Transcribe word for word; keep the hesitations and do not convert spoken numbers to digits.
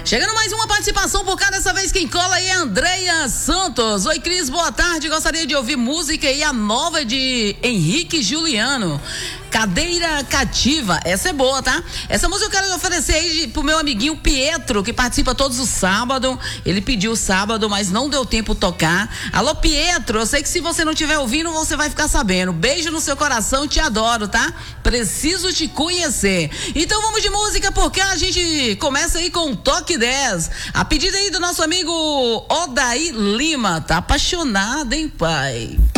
Chegando mais uma participação por cá, dessa vez quem cola aí é Andréia Santos. Oi, Cris, boa tarde. Gostaria de ouvir música e a nova de Henrique Juliano. Cadeira Cativa, essa é boa, tá? Essa música eu quero oferecer aí pro meu amiguinho Pietro, que participa todos os sábados. Ele pediu sábado, mas não deu tempo tocar. Alô, Pietro, eu sei que se você não estiver ouvindo, você vai ficar sabendo. Beijo no seu coração, te adoro, tá? Preciso te conhecer. Então vamos de música, porque a gente começa aí com o Toque dez. A pedida aí do nosso amigo Odaí Lima. Tá apaixonado, hein, pai?